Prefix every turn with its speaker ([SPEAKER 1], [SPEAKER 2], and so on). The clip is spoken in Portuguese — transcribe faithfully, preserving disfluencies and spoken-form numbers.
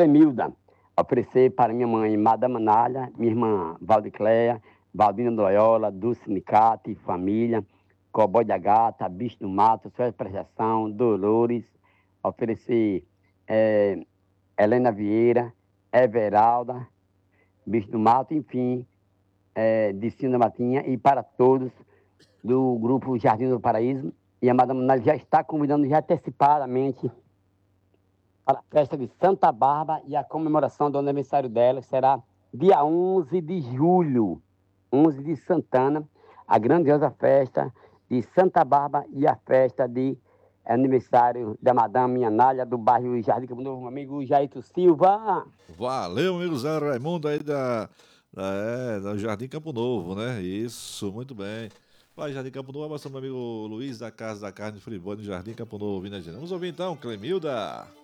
[SPEAKER 1] Clemilda, oferecer para minha mãe, Madama Nália, minha irmã Valdicléia, Valdina Loyola, do Sindicato e Família, Cowboy da Gata, Bicho do Mato, Sua Prestação, Dolores, oferecer eh, Helena Vieira, Everalda, Bicho do Mato, enfim, eh, de Cima da Matinha, e para todos do grupo Jardim do Paraíso. E a Madame Nália já está convidando já antecipadamente para a festa de Santa Bárbara, e a comemoração do aniversário dela será dia onze de julho, onze de Santana, a grandiosa festa de Santa Bárbara e a festa de aniversário da Madame Anália, do bairro Jardim Campo Novo, meu amigo Jaito Silva.
[SPEAKER 2] Valeu, amigo Zé Raimundo aí da, da, é, da Jardim Campo Novo, né? Isso, muito bem. Vai, Jardim Campo Novo, abraço meu amigo Luiz da Casa da Carne Friboi no Jardim Campo Novo, né, gente? Vamos ouvir então, Clemilda.